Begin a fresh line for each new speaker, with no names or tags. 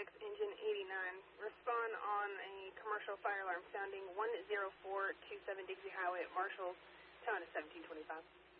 engine 89. Respond on a commercial fire alarm sounding 10427 Dixie Highway at Marshall. Town is 1725.